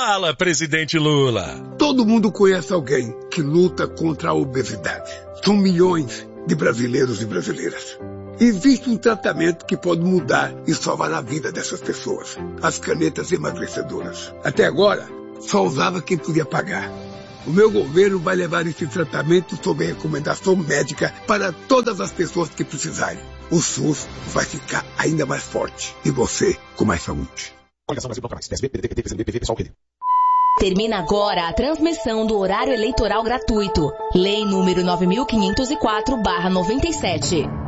Fala, presidente Lula. Todo mundo conhece alguém que luta contra a obesidade. São milhões de brasileiros e brasileiras. Existe um tratamento que pode mudar e salvar a vida dessas pessoas. As canetas emagrecedoras. Até agora, só usava quem podia pagar. O meu governo vai levar esse tratamento sob recomendação médica para todas as pessoas que precisarem. O SUS vai ficar ainda mais forte. E você, com mais saúde. Coligação Brasil Plataforma, PSB, PDT, PT, PCdoB, PV, PSOL, PD. Termina agora a transmissão do horário eleitoral gratuito. Lei número 9.504/97.